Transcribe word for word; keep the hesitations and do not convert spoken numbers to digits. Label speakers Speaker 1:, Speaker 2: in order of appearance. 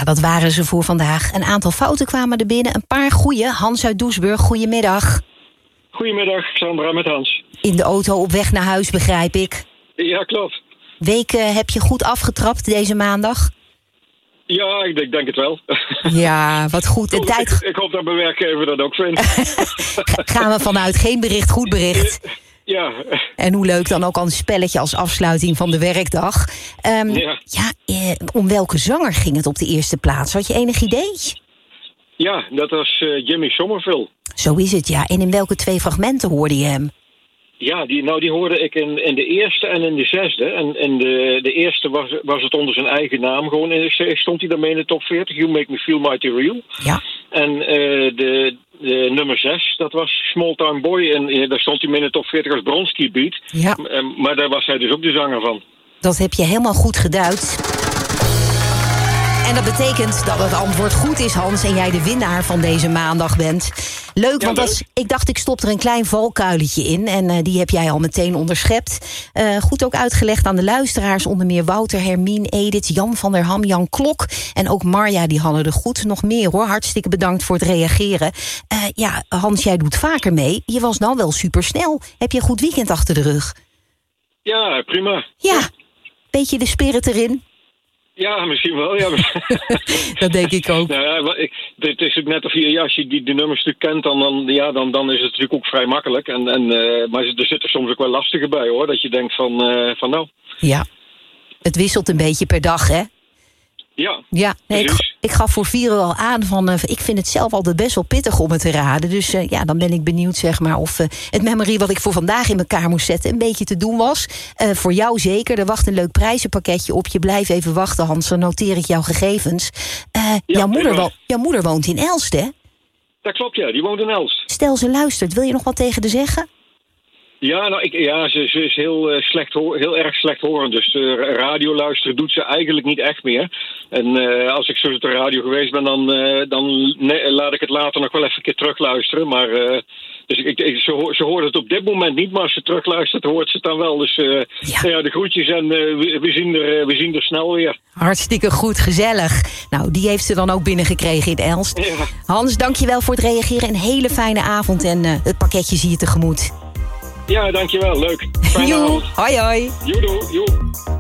Speaker 1: Ja, dat waren ze voor vandaag. Een aantal fouten kwamen er binnen, een paar goeie. Hans uit Doesburg, goedemiddag.
Speaker 2: Goedemiddag, Sandra met Hans.
Speaker 1: In de auto op weg naar huis, begrijp ik.
Speaker 2: Ja, klopt.
Speaker 1: Week uh, heb je goed afgetrapt deze maandag?
Speaker 2: Ja, ik denk, denk het wel.
Speaker 1: Ja, wat goed. De
Speaker 2: ik,
Speaker 1: tijd...
Speaker 2: ik, ik hoop dat mijn werkgever dat ook vindt.
Speaker 1: Gaan we vanuit, geen bericht, goed bericht.
Speaker 2: Ja.
Speaker 1: En hoe leuk dan ook al een spelletje als afsluiting van de werkdag. Um, ja. ja eh, om welke zanger ging het op de eerste plaats? Had je enig idee?
Speaker 2: Ja, dat was uh, Jimmy Somerville.
Speaker 1: Zo is het, ja. En in welke twee fragmenten hoorde je hem?
Speaker 2: Ja, die, nou die hoorde ik in, in de eerste en in de zesde. En in de, de eerste was, was het onder zijn eigen naam. Gewoon in de, stond hij daarmee in de top veertig. You Make Me Feel Mighty Real.
Speaker 1: Ja.
Speaker 2: En uh, de, de nummer zes, dat was Small Town Boy. En uh, daar stond hij mee in de top veertig als Bronski Beat.
Speaker 1: Ja.
Speaker 2: Uh, maar daar was hij dus ook de zanger van.
Speaker 1: Dat heb je helemaal goed geduid. En dat betekent dat het antwoord goed is, Hans, en jij de winnaar van deze maandag bent. Leuk, ja, want als, ik dacht ik stop er een klein valkuiletje in. En uh, die heb jij al meteen onderschept. Uh, goed ook uitgelegd aan de luisteraars. Onder meer Wouter, Hermine, Edith, Jan van der Ham, Jan Klok. En ook Marja, die hadden er goed. Nog meer hoor, hartstikke bedankt voor het reageren. Uh, ja, Hans, jij doet vaker mee. Je was nou wel supersnel. Heb je een goed weekend achter de rug?
Speaker 2: Ja, prima.
Speaker 1: Ja, beetje de spirit erin.
Speaker 2: Ja, misschien wel, ja.
Speaker 1: Dat denk ik ook.
Speaker 2: Nou ja, ik, het is ook net of je, ja, als je die, de nummers kent, dan, dan, ja, dan, dan is het natuurlijk ook vrij makkelijk. En, en, uh, maar er zitten soms ook wel lastige bij, hoor. Dat je denkt van, uh, van nou...
Speaker 1: Ja, het wisselt een beetje per dag, hè?
Speaker 2: Ja,
Speaker 1: ja nee, ik, ik gaf voor vier uur al aan van... Uh, ik vind het zelf altijd best wel pittig om het te raden. Dus uh, ja, dan ben ik benieuwd, zeg maar... of uh, het memory wat ik voor vandaag in elkaar moest zetten... een beetje te doen was. Uh, voor jou zeker. Er wacht een leuk prijzenpakketje op. Je blijft even wachten, Hans. Dan noteer ik jouw gegevens. Uh, ja, jouw, moeder wo- jouw moeder woont in Elst, hè?
Speaker 2: Dat klopt, ja. Die woont in Elst.
Speaker 1: Stel, ze luistert. Wil je nog wat tegen haar zeggen?
Speaker 2: Ja, nou, ik, ja ze, ze is heel, uh, slecht hoor, heel erg slecht horend. Dus uh, radio luisteren doet ze eigenlijk niet echt meer. En uh, als ik zo op de radio geweest ben, dan, uh, dan nee, laat ik het later nog wel even een keer terugluisteren. Maar uh, dus ik, ik, ze, ze hoort het op dit moment niet, maar als ze terugluistert, hoort ze het dan wel. Dus uh, ja. Ja, de groetjes en uh, we, we, zien er, uh, we zien er snel weer.
Speaker 1: Hartstikke goed, gezellig. Nou, die heeft ze dan ook binnengekregen in Elst. Ja. Hans, dankjewel voor het reageren. Een hele fijne avond en uh, het pakketje zie je tegemoet.
Speaker 2: Ja, dankjewel. Leuk. Fijne
Speaker 1: Joe.
Speaker 2: avond.
Speaker 1: Hoi, hoi.
Speaker 2: Joedoe. Joe.